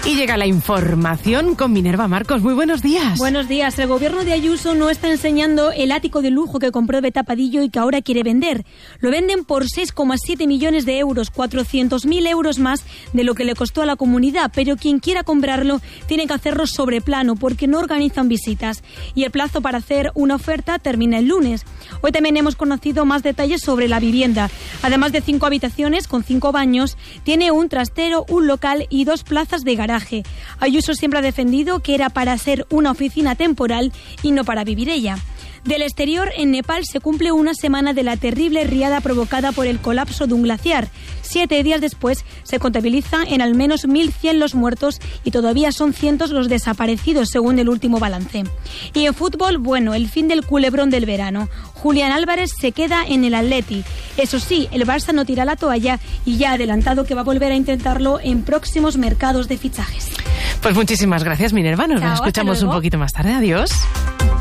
Y llega la información con Minerva Marcos. Muy buenos días. Buenos días. El gobierno de Ayuso no está enseñando el ático de lujo que compró de tapadillo y que ahora quiere vender. Lo venden por 6,7 millones de euros, 400.000 euros más de lo que le costó a la comunidad. Pero quien quiera comprarlo tiene que hacerlo sobre plano porque no organizan visitas. Y el plazo para hacer una oferta termina el lunes. Hoy también hemos conocido más detalles sobre la vivienda. Además de 5 habitaciones con 5 baños, tiene un trastero, un local y 2 plazas de garaje. Ayuso siempre ha defendido que era para ser una oficina temporal y no para vivir ella. Del exterior, en Nepal se cumple una semana de la terrible riada provocada por el colapso de un glaciar. 7 días después se contabiliza en al menos 1.100 los muertos y todavía son cientos los desaparecidos, según el último balance. Y en fútbol, bueno, el fin del culebrón del verano. Julián Álvarez se queda en el Atleti. Eso sí, el Barça no tira la toalla y ya ha adelantado que va a volver a intentarlo en próximos mercados de fichajes. Pues muchísimas gracias, Minerva. Nos escuchamos un poquito más tarde. Adiós.